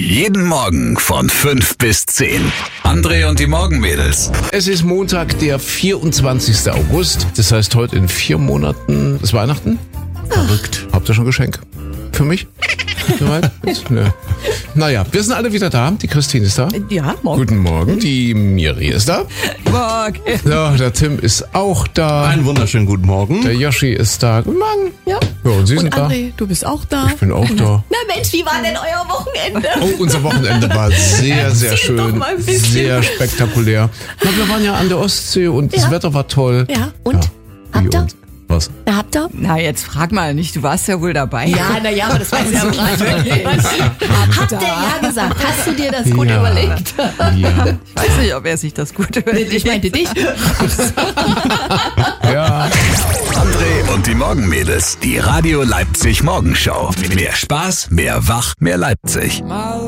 Jeden Morgen von 5 bis 10. André und die Morgenmädels. Es ist Montag, der 24. August. Das heißt, heute in 4 Monaten ist Weihnachten. Verrückt. Habt ihr schon Geschenk? Für mich? Soweit? Nö. Naja, wir sind alle wieder da. Die Christine ist da. Ja, morgen. Guten Morgen. Die Miri ist da. Morgen. Ja, der Tim ist auch da. Einen wunderschönen guten Morgen. Der Yoshi ist da. Guten Morgen. Ja. Ja, und Sie Und sind da. André, du bist auch da. Ich bin auch da. Na Mensch, wie war denn euer Wochenende? Oh, unser Wochenende war sehr, sehr Erzähl doch schön. mal ein bisschen. Sehr spektakulär. Na, wir waren ja an der Ostsee und das Ja. Wetter war toll. Ja, und? Wie Habt ihr? und? Was? Na, habt ihr? Na, jetzt frag mal nicht, du warst ja wohl dabei. Ja, naja, aber das weiß ja auch nicht. Habt ihr ja gesagt. Hast du dir das gut Ja. überlegt? Ja. Ich weiß nicht, ob er sich das gut überlegt. Ich meinte dich. Ja. André und die Morgenmädels. Die Radio Leipzig Morgenshow. Mehr Spaß, mehr Wach, mehr Leipzig.